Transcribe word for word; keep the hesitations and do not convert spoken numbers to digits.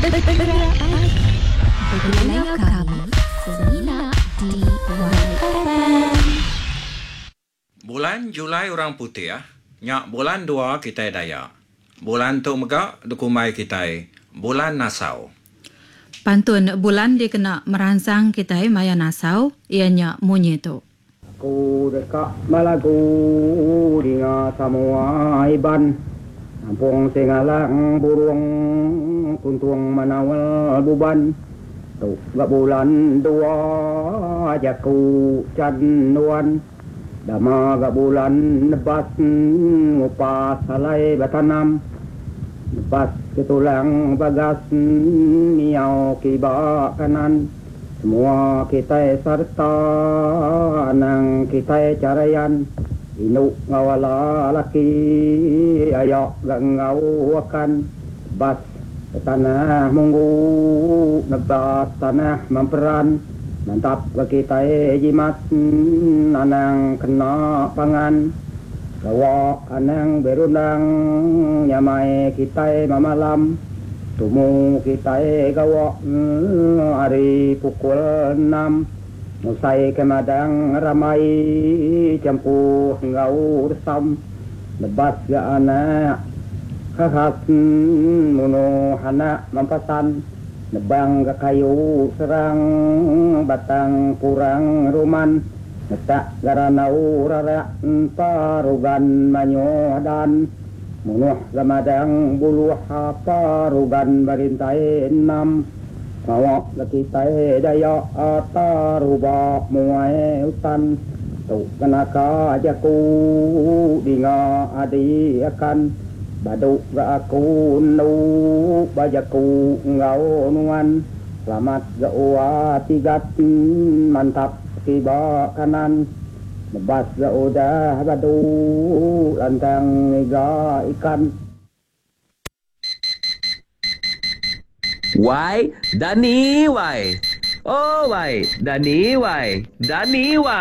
Bergerak Berlayar kami Semina di Y F M. Bulan Julai orang putih ah. Nyak bulan dua kita daya. Bulan tu megak dukumai kita bulan Nasau. Pantun bulan dia kena merangsang kita maya Nasau ianya munyi tu. Ku dekat malagu dengan semua iban Nampung singalang burung kuntung manawal buban tu gak bulan dua jaku canduan dama gak bulan nebas ngupas salai batanam nebas ketulang bagas niau kiba kanan semua kita serta nang kita carayan inu ngawala laki ayak gak ngawakan bas tanah munggu nebas tanah memperan mantap bagi kita jimat anang kena pangan gawa anang berundang nyamai kita mamalam tumu kita gawa hari pukul enam Musai kemadang ramai campuh ngau resam lebas ga anak khas muno hana mampasan nebang ga kayu serang batang kurang ruman netak garanau rara parugan manyodan munuh gamadang buluh parugan barintai enam Mawak lagi tae daya ataruba muai hutan tu kenaka ajaku dinga adi akan baduk ga aku nu bajaku ngau nuan selamat ga uwa tigat mantap tiba kanan nebas ga udah badu lantang iga ikan Why? Dani, why? Oh, why? Dani, why? Dani, why?